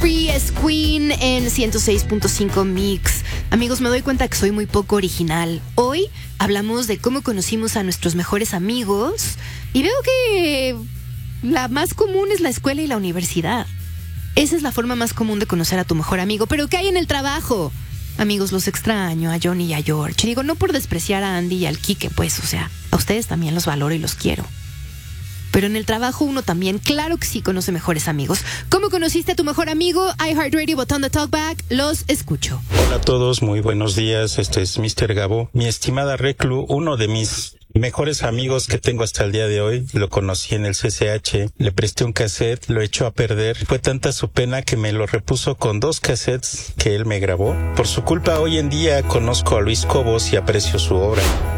Free es Queen en 106.5 Mix. Amigos, me doy cuenta que soy muy poco original. Hoy hablamos de cómo conocimos a nuestros mejores amigos y veo que la más común es la escuela y la universidad. Esa es la forma más común de conocer a tu mejor amigo. ¿Pero qué hay en el trabajo? Amigos, los extraño, a Johnny y a George. Digo, no por despreciar a Andy y al Quique, pues, o sea, a ustedes también los valoro y los quiero. Pero en el trabajo uno también, claro que sí, conoce mejores amigos. ¿Cómo conociste a tu mejor amigo? iHeartRadio, botón de Talkback, los escucho. Hola a todos, muy buenos días, este es Mr. Gabo. Mi estimada Reclu, uno de mis mejores amigos que tengo hasta el día de hoy, lo conocí en el CCH, le presté un cassette, lo echó a perder. Fue tanta su pena que me lo repuso con 2 cassettes que él me grabó. Por su culpa hoy en día conozco a Luis Cobos y aprecio su obra.